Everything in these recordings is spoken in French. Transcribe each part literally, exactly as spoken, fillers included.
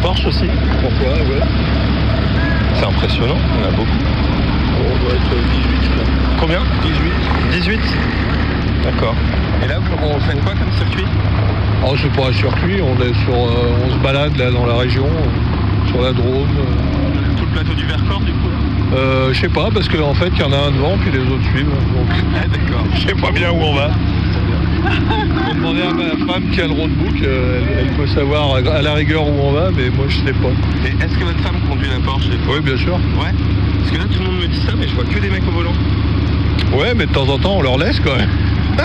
Porsche aussi. Pourquoi? Ouais. C'est impressionnant, on a beaucoup. On doit être dix-huit, je crois. Combien? dix-huit. dix-huit. D'accord. Et là, vous, on fait quoi comme circuit? Oh, c'est pas un circuit, on est sur, euh, on se balade là dans la région, euh, sur la Drôme. Euh. Tout le plateau du Vercors, du coup là euh, Je sais pas, parce qu'en en fait, il y en a un devant, puis les autres suivent. Donc, ah, d'accord. je sais pas bien où on va. Je vais demander à ma femme qui a le roadbook, euh, elle, elle peut savoir à la rigueur où on va, mais moi je sais pas. Et est-ce que votre femme conduit la Porsche? Oui, bien sûr. Ouais. Parce que là, tout le monde me dit ça, mais je vois que des mecs au volant. Ouais, mais de temps en temps, on leur laisse quand même.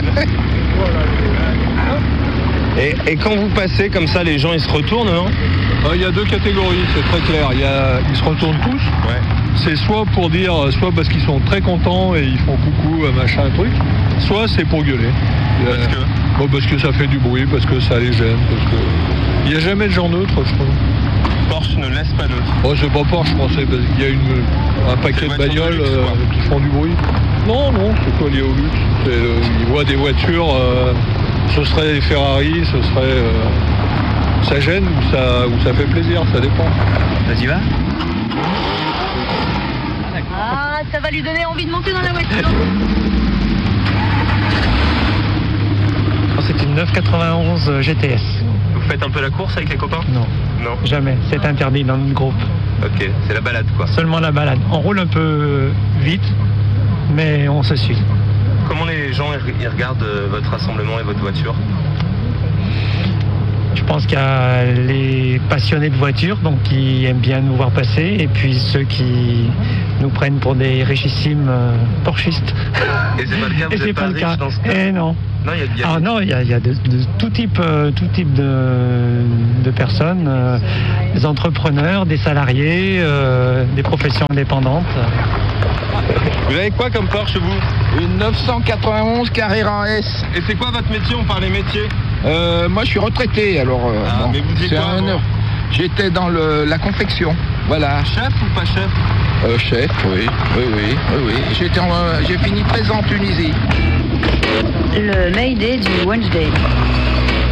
Et, et quand vous passez comme ça, les gens ils se retournent, non? Il y a deux catégories, c'est très clair. Il y a, ils se retournent tous. Ouais. C'est soit pour dire, soit parce qu'ils sont très contents et ils font coucou, machin, truc. Soit c'est pour gueuler. Parce que bon, parce que ça fait du bruit, parce que ça les gêne. Parce que... Il n'y a jamais de gens neutres, je trouve. Porsche ne laisse pas neutre. Oh, c'est pas Porsche, je pensais, parce qu'il y a une, un paquet de bagnoles de luxe, euh, qui font du bruit. Non, non, c'est pas lié au luxe. C'est, euh, ils voient des voitures, euh, ce serait des Ferrari, ce serait... Euh, ça gêne ou ça, ou ça fait plaisir, ça dépend. Vas-y, va. Ah, ça va lui donner envie de monter dans la voiture. C'est une neuf quatre-vingt-onze G T S. Vous faites un peu la course avec les copains? Non. Non. Jamais. C'est interdit dans notre groupe. Ok, c'est la balade quoi. Seulement la balade. On roule un peu vite, mais on se suit. Comment les gens ils regardent votre rassemblement et votre voiture? Je pense qu'il y a les passionnés de voitures, donc qui aiment bien nous voir passer, et puis ceux qui nous prennent pour des richissimes euh, porchistes. Et c'est pas le cas, vous et c'est êtes pas, pas le riche cas. dans ce cas? Eh non. Non, il y a, il y a... Ah non, il y a, il y a de, de tout type, euh, tout type de, de personnes, euh, des entrepreneurs, des salariés, euh, des professions indépendantes. Vous avez quoi comme Porsche vous? Une neuf cent quatre-vingt-onze Carrera S. Et c'est quoi votre métier? On parlait métier. Euh, moi je suis retraité alors. Euh, ah, bon, mais vous c'est quoi, un honneur. J'étais dans le, la confection. Voilà. Chef ou pas chef? euh, Chef, oui, oui, oui, oui, oui. J'étais en, euh, j'ai fini treize ans en Tunisie. Le Mayday du Wednesday.